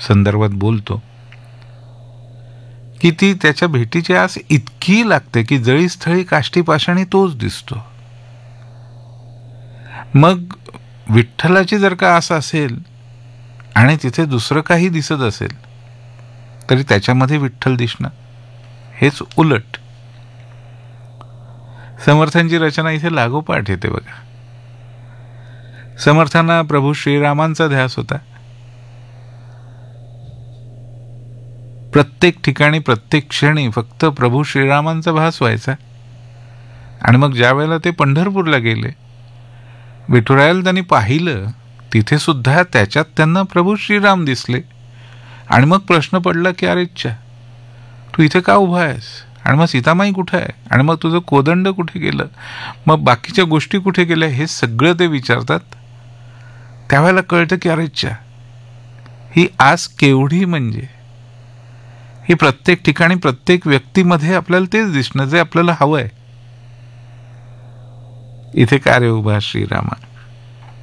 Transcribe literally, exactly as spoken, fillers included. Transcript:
संदर्भात बोलतो की ती त्याच्या भेटीची आस इतकी लागते की जळीस्थळी काष्टी पाषाणी तोच दिसतो. मग विठ्ठलाची जर का आस असेल आणि तिथे दुसरं काही दिसत असेल तरी त्याच्यामध्ये विठ्ठल दिसणं हेच उलट. समर्थांची रचना इथे लागोपाठ येते बघा. समर्थांना प्रभू श्रीरामांचा ध्यास होता. प्रत्येक ठिकाणी प्रत्येक क्षणी फक्त प्रभू श्रीरामांचा भास व्हायचा. आणि मग ज्या वेळेला ते पंढरपूरला गेले, विठुरायाला त्यांनी पाहिलं, तिथे सुद्धा त्याच्यात त्यांना प्रभू श्रीराम दिसले. आणि मग प्रश्न पडला की अरे इच्छा तू इथे का उभा आहेस, आणि मग सीतामाई कुठे आहे, आणि मग तुझं कोदंड कुठे गेलं, मग बाकीच्या गोष्टी कुठे गेल्या, हे सगळं ते विचारतात. त्यावेळेला कळतं की अरे इच्छा ही आस केवढी, म्हणजे ही प्रत्येक ठिकाणी प्रत्येक व्यक्तीमध्ये आपल्याला तेच दिसणं जे आपल्याला हवंय. इथे का रे उभा श्रीरामा.